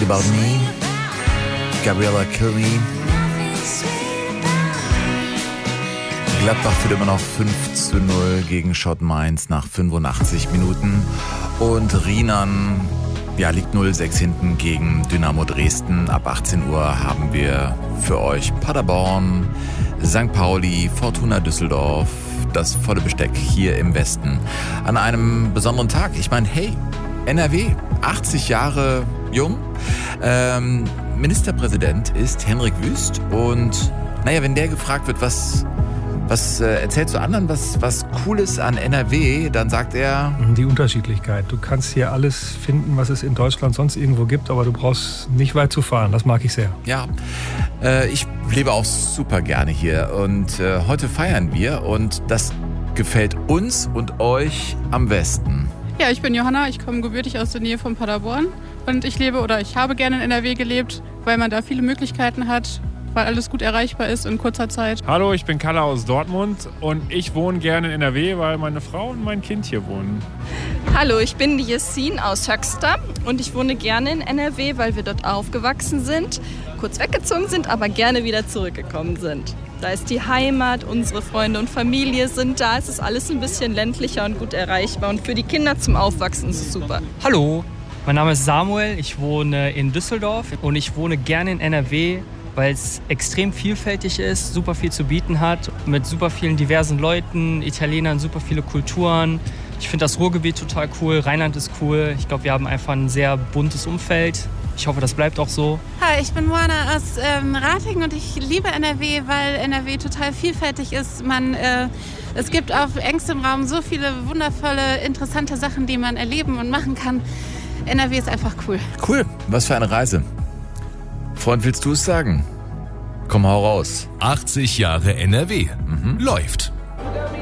Sweet About Me, Gabriella Kilby. Gladbach führt immer noch 5-0 gegen Schott Mainz nach 85 Minuten. Und Riemann liegt 0-6 hinten gegen Dynamo Dresden. Ab 18 Uhr haben wir für euch Paderborn, St. Pauli, Fortuna Düsseldorf, das volle Besteck hier im Westen. An einem besonderen Tag. Ich meine, hey, NRW, 80 Jahre jung. Ministerpräsident ist Henrik Wüst. Und wenn der gefragt wird, was erzählst du anderen, was cool ist an NRW, dann sagt er... Die Unterschiedlichkeit. Du kannst hier alles finden, was es in Deutschland sonst irgendwo gibt, aber du brauchst nicht weit zu fahren. Das mag ich sehr. Ja, ich lebe auch super gerne hier und heute feiern wir und das gefällt uns und euch am besten. Ja, ich bin Johanna, ich komme gebürtig aus der Nähe von Paderborn und ich habe gerne in NRW gelebt, weil man da viele Möglichkeiten hat, weil alles gut erreichbar ist in kurzer Zeit. Hallo, ich bin Kalle aus Dortmund und ich wohne gerne in NRW, weil meine Frau und mein Kind hier wohnen. Hallo, ich bin die Jessin aus Höxter und ich wohne gerne in NRW, weil wir dort aufgewachsen sind, kurz weggezogen sind, aber gerne wieder zurückgekommen sind. Da ist die Heimat, unsere Freunde und Familie sind da, es ist alles ein bisschen ländlicher und gut erreichbar und für die Kinder zum Aufwachsen ist es super. Hallo, mein Name ist Samuel, ich wohne in Düsseldorf und ich wohne gerne in NRW, weil es extrem vielfältig ist, super viel zu bieten hat, mit super vielen diversen Leuten, Italienern, super viele Kulturen. Ich finde das Ruhrgebiet total cool, Rheinland ist cool. Ich glaube, wir haben einfach ein sehr buntes Umfeld. Ich hoffe, das bleibt auch so. Hi, ich bin Moana aus Ratingen und ich liebe NRW, weil NRW total vielfältig ist. Es gibt auf engstem Raum so viele wundervolle, interessante Sachen, die man erleben und machen kann. NRW ist einfach cool. Cool, was für eine Reise. Freund, willst du es sagen? Komm, hau raus. 80 Jahre NRW. Läuft.